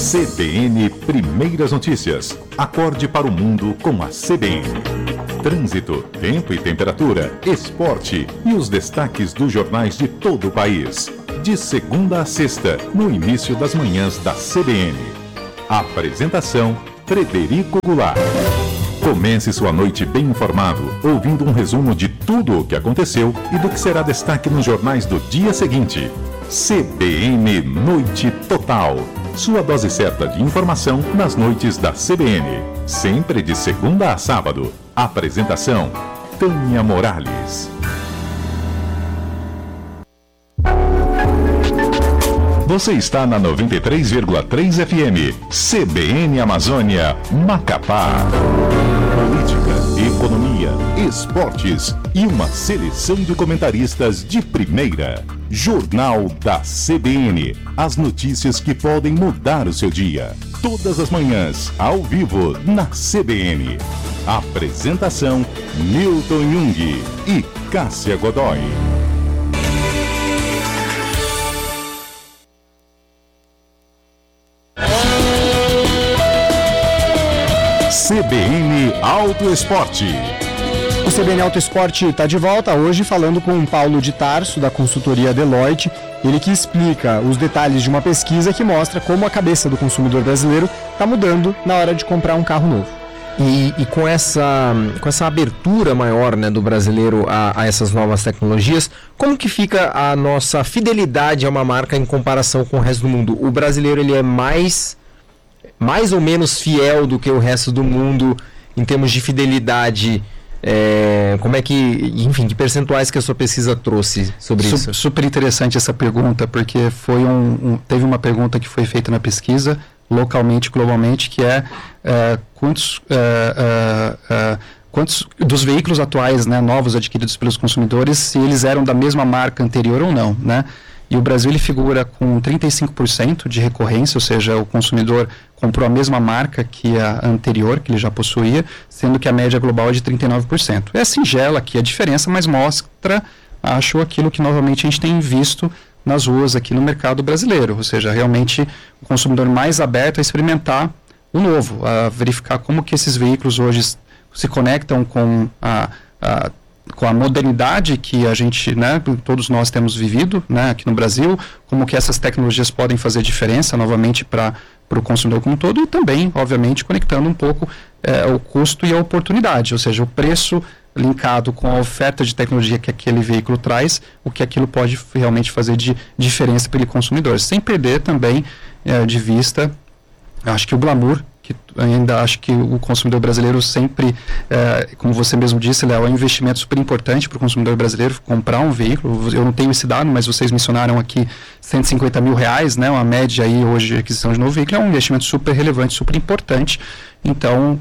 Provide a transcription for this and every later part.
CBN Primeiras Notícias. Acorde para o mundo com a CBN. Trânsito, tempo e temperatura, esporte e os destaques dos jornais de todo o país. De segunda a sexta, no início das manhãs da CBN. Apresentação, Frederico Goulart. Comece sua noite bem informado, ouvindo um resumo de tudo o que aconteceu e do que será destaque nos jornais do dia seguinte. CBN Noite Total. Sua dose certa de informação nas noites da CBN. Sempre de segunda a sábado. Apresentação, Tânia Morales. Você está na 93,3 FM. CBN Amazônia, Macapá. Política, economia, esportes e uma seleção de comentaristas de primeira. Jornal da CBN. As notícias que podem mudar o seu dia. Todas as manhãs, ao vivo, na CBN. Apresentação, Milton Jung e Cássia Godoy. CBN Auto Esporte. O CBN Auto Esporte está de volta hoje falando com o Paulo de Tarso, da consultoria Deloitte. Ele que explica os detalhes de uma pesquisa que mostra como a cabeça do consumidor brasileiro está mudando na hora de comprar um carro novo. E com essa abertura maior, né, do brasileiro a essas novas tecnologias, como que fica a nossa fidelidade a uma marca em comparação com o resto do mundo? O brasileiro ele é mais ou menos fiel do que o resto do mundo em termos de fidelidade? Como é que, enfim, que percentuais que a sua pesquisa trouxe sobre isso? Super interessante essa pergunta, porque teve uma pergunta que foi feita na pesquisa, localmente, globalmente, que é quantos dos veículos atuais, né, novos adquiridos pelos consumidores, se eles eram da mesma marca anterior ou não, né? E o Brasil ele figura com 35% de recorrência, ou seja, o consumidor comprou a mesma marca que a anterior, que ele já possuía, sendo que a média global é de 39%. É singela aqui a diferença, mas mostra, acho, aquilo que novamente a gente tem visto nas ruas aqui no mercado brasileiro, ou seja, realmente o consumidor mais aberto a experimentar o novo, a verificar como que esses veículos hoje se conectam com a modernidade que a gente, né, todos nós temos vivido, né, aqui no Brasil, como que essas tecnologias podem fazer diferença novamente para o consumidor como um todo, e também, obviamente, conectando um pouco o custo e a oportunidade, ou seja, o preço linkado com a oferta de tecnologia que aquele veículo traz, o que aquilo pode realmente fazer de diferença para o consumidor, sem perder também de vista, acho que o glamour, que ainda acho que o consumidor brasileiro sempre, como você mesmo disse, Léo, é um investimento super importante para o consumidor brasileiro comprar um veículo. Eu não tenho esse dado, mas vocês mencionaram aqui R$150 mil, né, uma média aí hoje de aquisição de novo veículo, é um investimento super relevante, super importante. Então,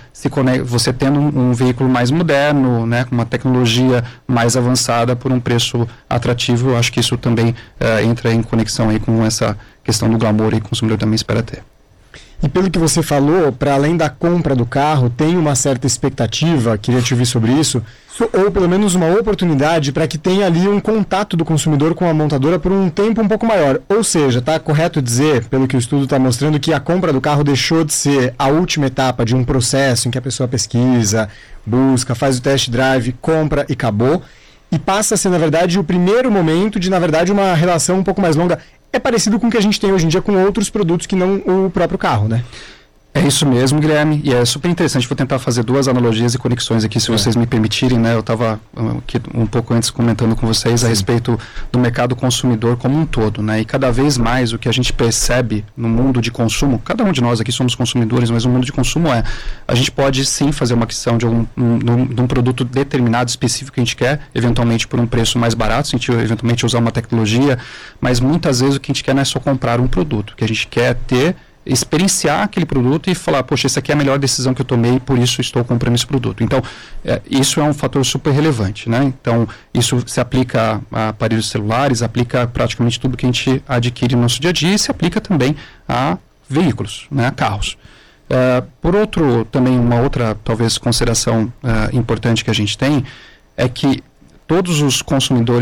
você tendo um veículo mais moderno, né, com uma tecnologia mais avançada por um preço atrativo, eu acho que isso também entra em conexão aí com essa questão do glamour e o consumidor também espera ter. E pelo que você falou, para além da compra do carro, tem uma certa expectativa, queria te ouvir sobre isso, ou pelo menos uma oportunidade para que tenha ali um contato do consumidor com a montadora por um tempo um pouco maior. Ou seja, está correto dizer, pelo que o estudo está mostrando, que a compra do carro deixou de ser a última etapa de um processo em que a pessoa pesquisa, busca, faz o test drive, compra e acabou, e passa a ser, na verdade, o primeiro momento de, na verdade, uma relação um pouco mais longa. É parecido com o que a gente tem hoje em dia com outros produtos que não o próprio carro, né? É isso mesmo, Guilherme, e é super interessante. Vou tentar fazer duas analogias e conexões aqui, se vocês me permitirem, né? Eu estava aqui um pouco antes comentando com vocês a respeito do mercado consumidor como um todo, né? E cada vez mais o que a gente percebe no mundo de consumo, cada um de nós aqui somos consumidores, mas o mundo de consumo a gente pode sim fazer uma aquisição de um produto determinado, específico que a gente quer, eventualmente por um preço mais barato, se a gente eventualmente usar uma tecnologia, mas muitas vezes o que a gente quer não é só comprar um produto, o que a gente quer experienciar aquele produto e falar, poxa, essa aqui é a melhor decisão que eu tomei, por isso estou comprando esse produto. Então, isso é um fator super relevante, né? Então, isso se aplica a aparelhos celulares, aplica a praticamente tudo que a gente adquire no nosso dia a dia e se aplica também a veículos, né, a carros. Por outro, também uma outra, talvez, consideração importante que a gente tem é que todos os consumidores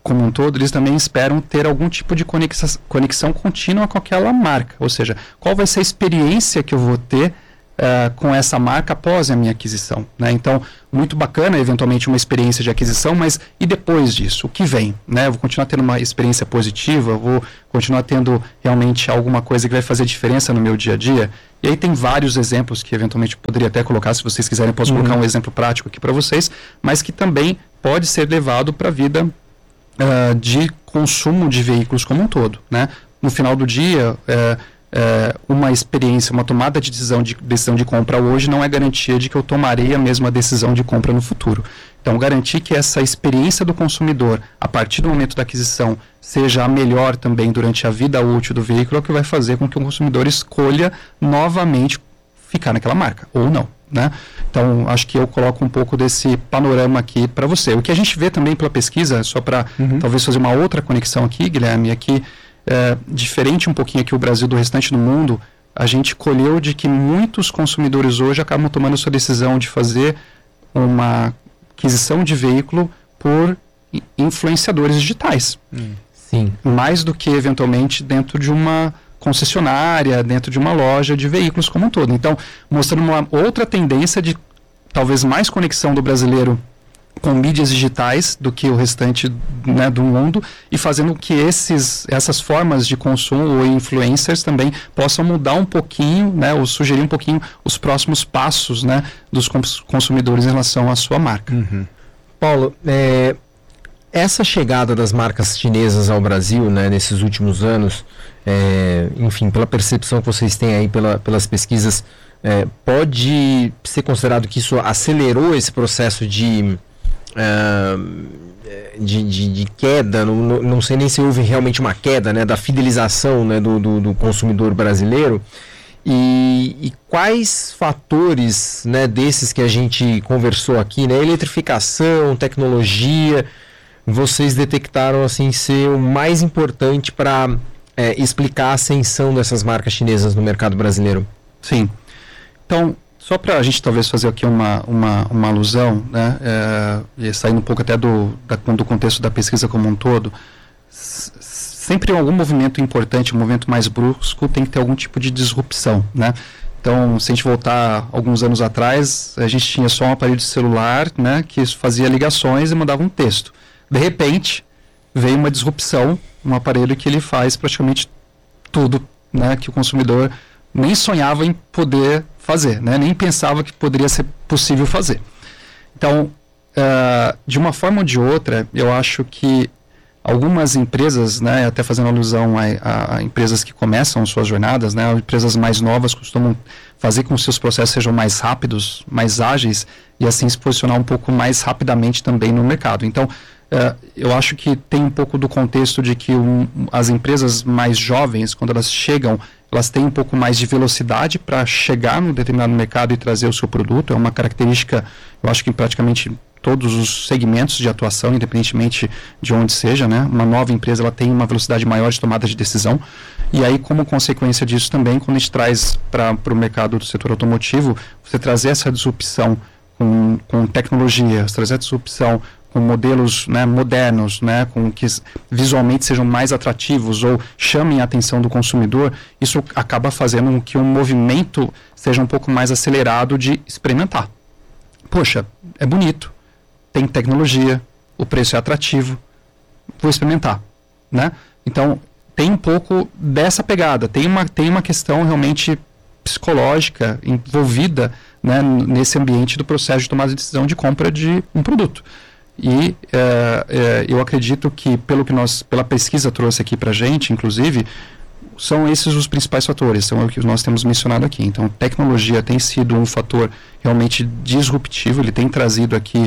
como um todo, eles também esperam ter algum tipo de conexão contínua com aquela marca. Ou seja, qual vai ser a experiência que eu vou ter com essa marca após a minha aquisição, né? Então, muito bacana, eventualmente, uma experiência de aquisição, mas e depois disso? O que vem? Né? Eu vou continuar tendo uma experiência positiva? Vou continuar tendo realmente alguma coisa que vai fazer diferença no meu dia a dia? E aí tem vários exemplos que, eventualmente, eu poderia até colocar, se vocês quiserem, eu posso colocar um exemplo prático aqui para vocês, mas que também pode ser levado para a vida de consumo de veículos como um todo, né? No final do dia, uma experiência, uma tomada de decisão de compra hoje não é garantia de que eu tomarei a mesma decisão de compra no futuro. Então, garantir que essa experiência do consumidor, a partir do momento da aquisição, seja a melhor também durante a vida útil do veículo, é o que vai fazer com que o consumidor escolha novamente ficar naquela marca, ou não, né? Então, acho que eu coloco um pouco desse panorama aqui para você. O que a gente vê também pela pesquisa, só para talvez fazer uma outra conexão aqui, Guilherme, é que diferente um pouquinho aqui o Brasil do restante do mundo, a gente colheu de que muitos consumidores hoje acabam tomando sua decisão de fazer uma aquisição de veículo por influenciadores digitais. Sim. Mais do que eventualmente dentro de uma concessionária, dentro de uma loja de veículos como um todo. Então, mostrando uma outra tendência de talvez mais conexão do brasileiro com mídias digitais do que o restante, né, do mundo, e fazendo que essas formas de consumo ou influencers também possam mudar um pouquinho, né, ou sugerir um pouquinho os próximos passos, né, dos consumidores em relação à sua marca. Paulo, essa chegada das marcas chinesas ao Brasil, né, nesses últimos anos, enfim, pela percepção que vocês têm aí pelas pesquisas, pode ser considerado que isso acelerou esse processo de queda, não sei nem se houve realmente uma queda, né, da fidelização, né, do consumidor brasileiro, e quais fatores, né, desses que a gente conversou aqui, né, eletrificação, tecnologia, vocês detectaram assim ser o mais importante para explicar a ascensão dessas marcas chinesas no mercado brasileiro? Sim. Então, só para a gente talvez fazer aqui uma alusão, né, e saindo um pouco até do contexto da pesquisa como um todo, sempre em algum movimento importante, um movimento mais brusco, tem que ter algum tipo de disrupção, né? Então, se a gente voltar alguns anos atrás, a gente tinha só um aparelho de celular, né, que fazia ligações e mandava um texto. De repente, veio uma disrupção, um aparelho que ele faz praticamente tudo, né, que o consumidor nem sonhava em poder fazer, né? Nem pensava que poderia ser possível fazer. Então, de uma forma ou de outra, eu acho que algumas empresas, né, até fazendo alusão a empresas que começam suas jornadas, né, empresas mais novas costumam fazer com que os seus processos sejam mais rápidos, mais ágeis, e assim se posicionar um pouco mais rapidamente também no mercado. Então, eu acho que tem um pouco do contexto de que as empresas mais jovens, quando elas chegam, elas têm um pouco mais de velocidade para chegar num determinado mercado e trazer o seu produto. É uma característica, eu acho que em praticamente todos os segmentos de atuação, independentemente de onde seja, né? Uma nova empresa, ela tem uma velocidade maior de tomada de decisão. E aí, como consequência disso também, quando a gente traz para o mercado do setor automotivo, você trazer essa disrupção com tecnologia, trazer essa disrupção com modelos, né, modernos, né, com que visualmente sejam mais atrativos ou chamem a atenção do consumidor, isso acaba fazendo com que o movimento seja um pouco mais acelerado de experimentar. Poxa, é bonito, tem tecnologia, o preço é atrativo, vou experimentar, né? Então, tem um pouco dessa pegada, tem uma questão realmente psicológica envolvida, né, nesse ambiente do processo de tomada de decisão de compra de um produto. E eu acredito que pela pesquisa trouxe aqui para a gente, inclusive, são esses os principais fatores, são o que nós temos mencionado aqui. Então, tecnologia tem sido um fator realmente disruptivo, ele tem trazido aqui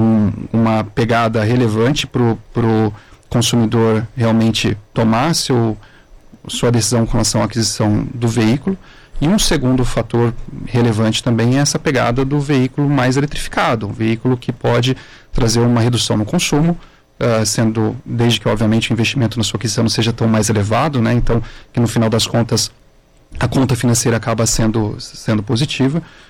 uma pegada relevante para o consumidor realmente tomar sua decisão com relação à aquisição do veículo. E um segundo fator relevante também é essa pegada do veículo mais eletrificado, um veículo que pode trazer uma redução no consumo, sendo, desde que obviamente o investimento na sua aquisição não seja tão mais elevado, né? Então, que no final das contas a conta financeira acaba sendo positiva,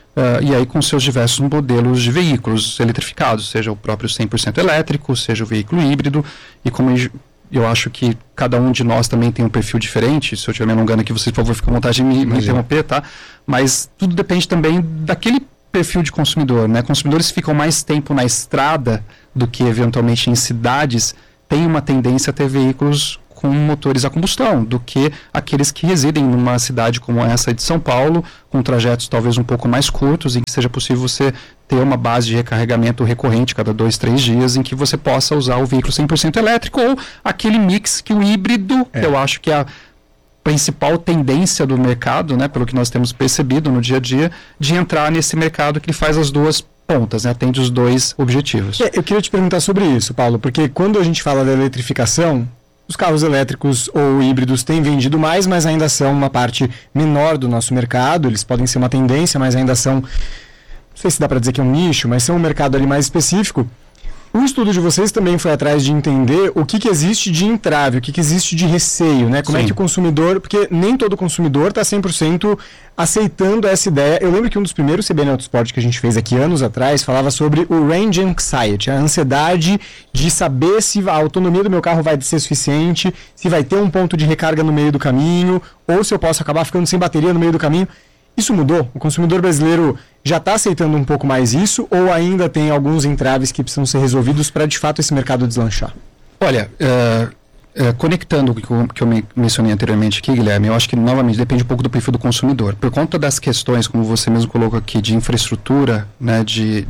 e aí com seus diversos modelos de veículos eletrificados, seja o próprio 100% elétrico, seja o veículo híbrido, e como eu acho que cada um de nós também tem um perfil diferente. Se eu estiver me alongando aqui, vocês, por favor, fiquem à vontade de me interromper, tá? Mas tudo depende também daquele perfil de consumidor, né? Consumidores que ficam mais tempo na estrada do que eventualmente em cidades têm uma tendência a ter veículos com motores a combustão, do que aqueles que residem numa cidade como essa de São Paulo, com trajetos talvez um pouco mais curtos, em que seja possível você ter uma base de recarregamento recorrente cada 2-3 dias, em que você possa usar o veículo 100% elétrico, ou aquele mix que o híbrido, que eu acho que é a principal tendência do mercado, né, pelo que nós temos percebido no dia a dia, de entrar nesse mercado que faz as duas pontas, né, atende os dois objetivos. Eu queria te perguntar sobre isso, Paulo, porque quando a gente fala da eletrificação, os carros elétricos ou híbridos têm vendido mais, mas ainda são uma parte menor do nosso mercado. Eles podem ser uma tendência, mas ainda são, não sei se dá para dizer que é um nicho, mas são um mercado ali mais específico. O estudo de vocês também foi atrás de entender o que existe de entrave, o que existe de receio, né? Como é que o consumidor, porque nem todo consumidor está 100% aceitando essa ideia. Eu lembro que um dos primeiros CBN Autosport que a gente fez aqui anos atrás falava sobre o range anxiety, a ansiedade de saber se a autonomia do meu carro vai ser suficiente, se vai ter um ponto de recarga no meio do caminho, ou se eu posso acabar ficando sem bateria no meio do caminho. Isso mudou? O consumidor brasileiro já está aceitando um pouco mais isso, ou ainda tem alguns entraves que precisam ser resolvidos para de fato esse mercado deslanchar? Olha, conectando o que eu mencionei anteriormente aqui, Guilherme, eu acho que novamente depende um pouco do perfil do consumidor. Por conta das questões, como você mesmo colocou aqui, de infraestrutura, né,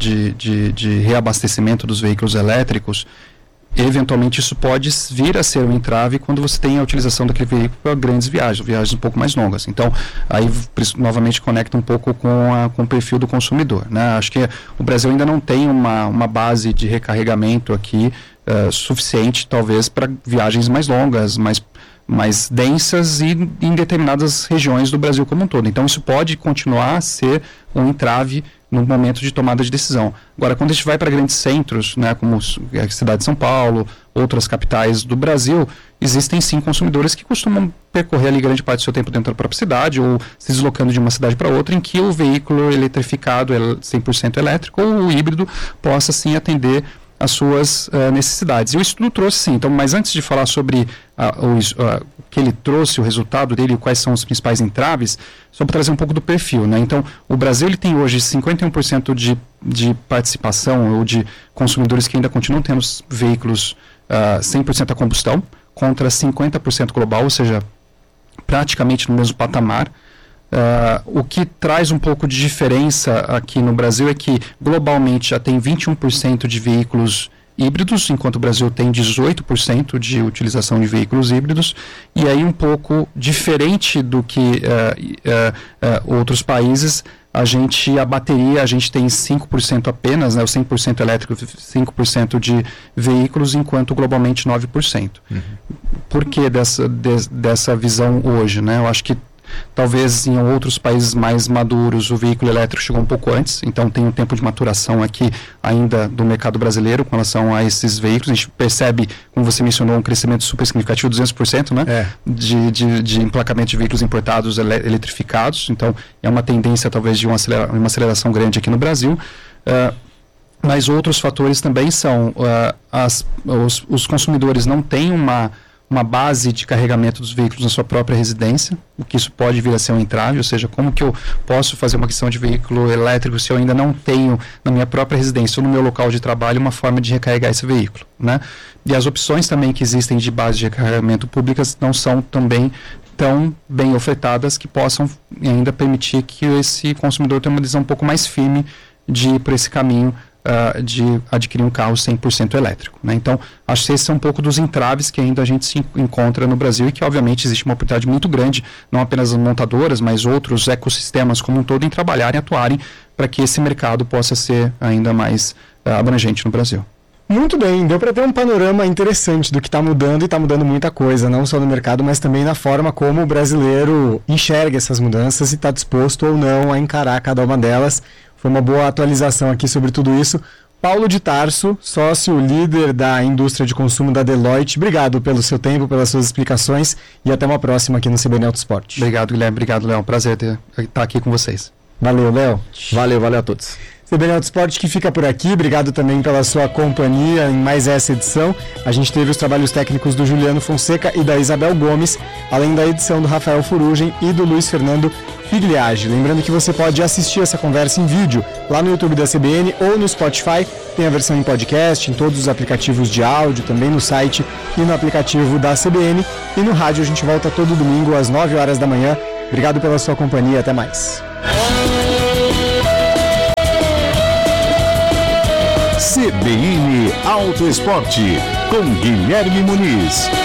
de reabastecimento dos veículos elétricos, eventualmente isso pode vir a ser um entrave quando você tem a utilização daquele veículo para grandes viagens um pouco mais longas. Então, aí novamente conecta um pouco com o perfil do consumidor, né? Acho que o Brasil ainda não tem uma base de recarregamento aqui suficiente, talvez, para viagens mais longas, mais densas e em determinadas regiões do Brasil como um todo. Então, isso pode continuar a ser um entrave no momento de tomada de decisão. Agora, quando a gente vai para grandes centros, né, como a cidade de São Paulo, outras capitais do Brasil, existem sim consumidores que costumam percorrer ali grande parte do seu tempo dentro da própria cidade ou se deslocando de uma cidade para outra, em que o veículo eletrificado, 100% elétrico ou o híbrido, possa sim atender as suas necessidades. E o estudo trouxe sim, então, mas antes de falar sobre o que ele trouxe, o resultado dele, quais são os principais entraves, só para trazer um pouco do perfil, né? Então, o Brasil ele tem hoje 51% de participação ou de consumidores que ainda continuam tendo veículos 100% a combustão, contra 50% global, ou seja, praticamente no mesmo patamar. O que traz um pouco de diferença aqui no Brasil é que globalmente já tem 21% de veículos híbridos, enquanto o Brasil tem 18% de utilização de veículos híbridos, e aí um pouco diferente do que outros países, a bateria a gente tem 5% apenas, né, o 100% elétrico, 5% de veículos, enquanto globalmente 9%. Por que dessa visão hoje, né? Eu acho que talvez em outros países mais maduros o veículo elétrico chegou um pouco antes, então tem um tempo de maturação aqui ainda do mercado brasileiro com relação a esses veículos. A gente percebe, como você mencionou, um crescimento super significativo, 200%, né? De emplacamento de veículos importados eletrificados, então é uma tendência talvez de uma aceleração grande aqui no Brasil. Mas outros fatores também são os consumidores não têm uma base de carregamento dos veículos na sua própria residência, o que isso pode vir a ser um entrave, ou seja, como que eu posso fazer uma aquisição de veículo elétrico se eu ainda não tenho na minha própria residência ou no meu local de trabalho uma forma de recarregar esse veículo, né? E as opções também que existem de base de recarregamento públicas não são também tão bem ofertadas que possam ainda permitir que esse consumidor tenha uma decisão um pouco mais firme de ir por esse caminho de adquirir um carro 100% elétrico, né? Então, acho que esses são um pouco dos entraves que ainda a gente se encontra no Brasil e que, obviamente, existe uma oportunidade muito grande, não apenas as montadoras, mas outros ecossistemas como um todo, em trabalharem e atuarem para que esse mercado possa ser ainda mais abrangente no Brasil. Muito bem, deu para ter um panorama interessante do que está mudando, e está mudando muita coisa, não só no mercado, mas também na forma como o brasileiro enxerga essas mudanças e está disposto ou não a encarar cada uma delas. Foi uma boa atualização aqui sobre tudo isso. Paulo de Tarso, sócio líder da indústria de consumo da Deloitte, obrigado pelo seu tempo, pelas suas explicações e até uma próxima aqui no CBN Autosport. Obrigado, Guilherme. Obrigado, Léo. Prazer estar aqui com vocês. Valeu, Léo. Valeu a todos. CBN Auto Esporte que fica por aqui, obrigado também pela sua companhia em mais essa edição. A gente teve os trabalhos técnicos do Juliano Fonseca e da Isabel Gomes, além da edição do Rafael Furugem e do Luiz Fernando Figliage. Lembrando que você pode assistir essa conversa em vídeo lá no YouTube da CBN ou no Spotify, tem a versão em podcast, em todos os aplicativos de áudio, também no site e no aplicativo da CBN. E no rádio a gente volta todo domingo às 9 horas da manhã. Obrigado pela sua companhia, até mais. CBN Auto Esporte, com Guilherme Muniz.